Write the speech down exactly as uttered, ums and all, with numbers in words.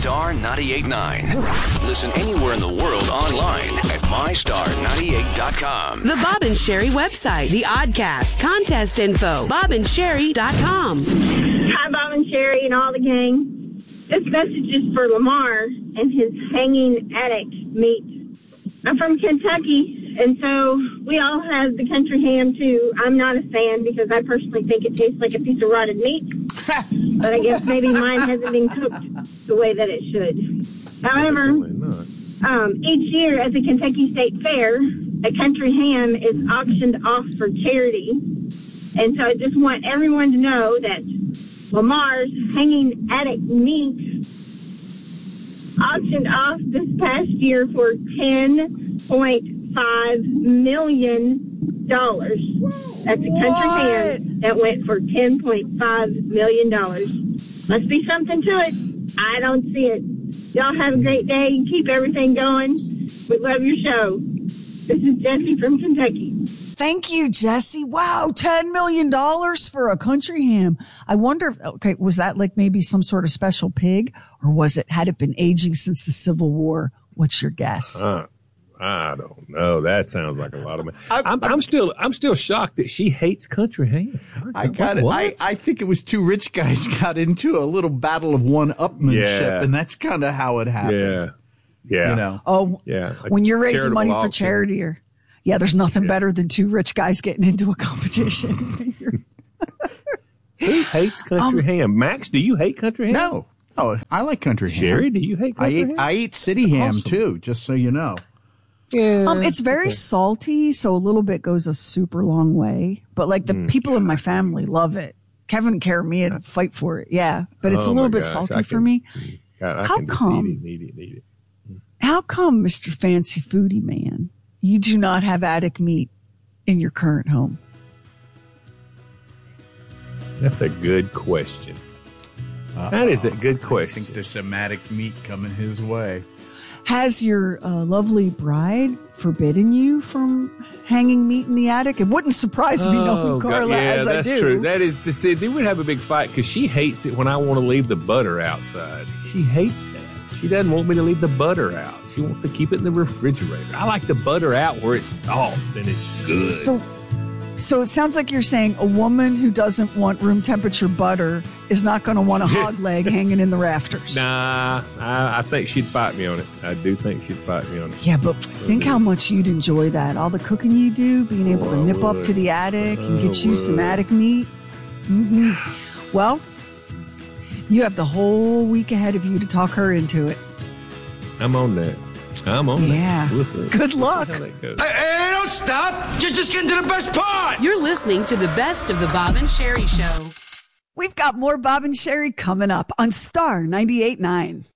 Star ninety-eight nine. Listen anywhere in the world online at my star ninety-eight dot com. The Bob and Sherry website, the Oddcast, contest info, bob and sherry dot com. Hi, Bob and Sherry and all the gang. This message is for Lamar and his hanging attic meat. I'm from Kentucky, and so we all have the country ham, too. I'm not a fan because I personally think it tastes like a piece of rotted meat. But I guess maybe mine hasn't been cooked the way that it should. However, um, each year at the Kentucky State Fair, a country ham is auctioned off for charity. And so I just want everyone to know that Lamar's hanging attic meat auctioned off this past year for ten point five million dollars. That's a country ham that went for ten point five million dollars. Must be something to it. I don't see it. Y'all have a great day and keep everything going. We love your show. This is Jessie from Kentucky. Thank you, Jessie. Wow, ten million dollars for a country ham. I wonder, okay, was that like maybe some sort of special pig? Or was it, had it been aging since the Civil War? What's your guess? Uh, I don't know. That sounds like a lot of money. I'm, I'm still, I'm still shocked that she hates country ham. I got it. I, I think it was two rich guys got into a little battle of one-upmanship, Yeah. and that's kind of how it happened. Yeah. Yeah. You know. Oh, Yeah. Like when you're raising money for auction. charity, or yeah, there's nothing Yeah. better than two rich guys getting into a competition. Who hates country Um, ham? Max, do you hate country ham? No. Oh, I like country ham. Sherry, do you hate I country eat, ham? I eat city ham, awesome. too, just so you know. Yeah. Um, it's very Okay. salty, so a little bit goes a super long way. But like the Mm, people in my family love it. Kevin and Carrie would fight for it, yeah. But it's Oh a little my bit gosh, salty I for can- me. God, I How can just come? Eat it, eat it, eat it. How come, Mister Fancy Foodie Man, you do not have attic meat in your current home? That's a good question. Uh-oh. That is a good I question. think there's some attic meat coming his way. Has your uh, lovely bride forbidden you from hanging meat in the attic? It wouldn't surprise me knowing God, Carla yeah, as I that's do. true. That is to see. They would have a big fight because she hates it when I want to leave the butter outside. She hates that. She doesn't want me to leave the butter out. She wants to keep it in the refrigerator. I like the butter out where it's soft and it's good. So, so it sounds like you're saying a woman who doesn't want room temperature butter is not going to want a hog leg hanging in the rafters. Nah, I, I think she'd fight me on it. I do think she'd fight me on it. Yeah, but think how much you'd enjoy that. All the cooking you do, being able to Oh, I nip up would. to the attic and I get you some would. attic meat. hmm Well, you have the whole week ahead of you to talk her into it. I'm on that. I'm on Yeah. that. We'll see. Good luck. We'll see how that goes. Hey, don't stop! Just, just get to the best part! You're listening to the best of the Bob and Sherry Show. We've got more Bob and Sherry coming up on Star ninety-eight point nine.